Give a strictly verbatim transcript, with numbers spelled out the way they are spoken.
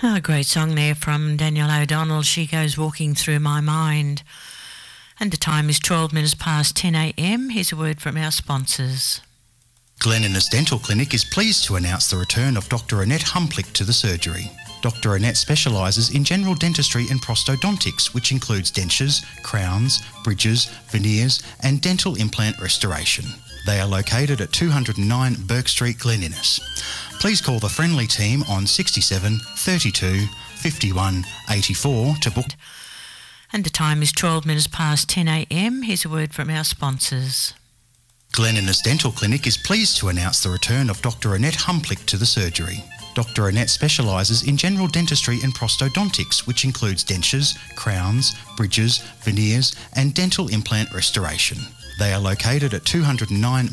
Oh, a great song there from Danielle O'Donnell. She goes walking through my mind. And the time is twelve minutes past ten a m. Here's a word from our sponsors. Glen Innes Dental Clinic is pleased to announce the return of Doctor Annette Humplick to the surgery. Doctor Annette specialises in general dentistry and prosthodontics, which includes dentures, crowns, bridges, veneers and dental implant restoration. They are located at two oh nine Burke Street, Glen Innes. Please call the friendly team on sixty-seven thirty-two fifty-one eighty-four to book. And the time is twelve minutes past ten a m. Here's a word from our sponsors. Glen Innes Dental Clinic is pleased to announce the return of Doctor Annette Humplick to the surgery. Doctor Annette specialises in general dentistry and prosthodontics, which includes dentures, crowns, bridges, veneers and dental implant restoration. They are located at two oh nine